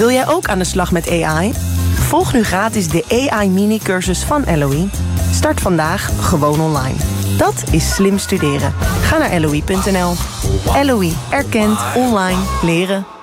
Wil jij ook aan de slag met AI? Volg nu gratis de AI-mini-cursus van LOE. Start vandaag gewoon online. Dat is slim studeren. Ga naar LOE.nl. LOE erkent online leren.